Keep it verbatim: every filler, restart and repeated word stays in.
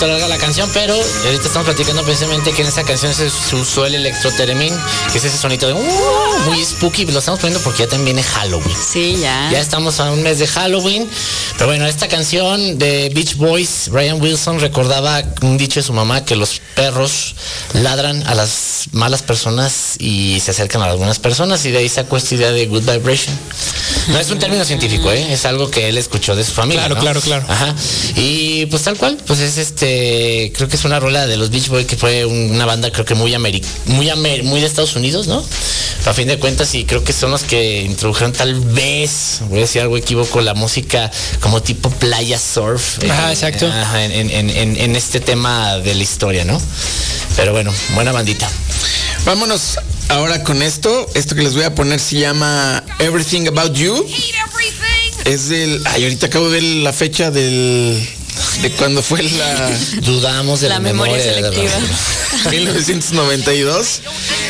poquito larga la canción, pero ahorita estamos platicando precisamente que en esa canción se usó el electroteremín, que es ese sonito de uh, muy spooky. Lo estamos poniendo porque ya también viene Halloween. Sí, ya. Ya estamos a un mes de Halloween. Pero bueno, esta canción de Beach Boys, Brian Wilson recordaba un dicho de su mamá, que los perros ladran a las malas personas y se acercan a algunas personas, y de ahí sacó esta idea de good vibration. No es un término científico, ¿eh? Es algo que él escuchó de su familia. Claro, ¿no? claro, claro. Ajá. Y pues tal cual, pues es este, creo que es una rola de los Beach Boys, que fue una banda creo que muy ameri muy amer muy de Estados Unidos, ¿no? A fin de cuentas, y creo que son los que introdujeron, tal vez, voy a decir algo equívoco, la música como tipo playa surf. Ajá, eh, exacto. Ajá, en, en, en, en este tema de la historia, ¿no? Pero bueno, buena bandita. Vámonos ahora con esto. Esto que les voy a poner se llama Everything About You. Es del... Ay, ahorita acabo de ver la fecha del... de cuando fue la... Dudamos de la, La memoria, memoria selectiva. mil novecientos noventa y dos.